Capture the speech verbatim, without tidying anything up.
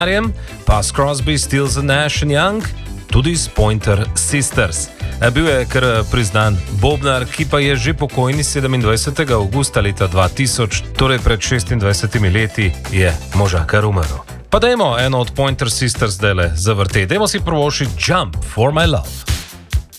pa s Crosby, Stills and Nash and Young, tudi s Pointer Sisters. Bil je kar priznan bobnar, ki pa je že pokojni sedemindvajsetega avgusta leta dva tisoč, torej pred šestindvajsetimi leti, je moža kar umrl. Pa dajmo eno od Pointer Sisters zdajle zavrteti. Dajmo si prvošiti Jump for my love.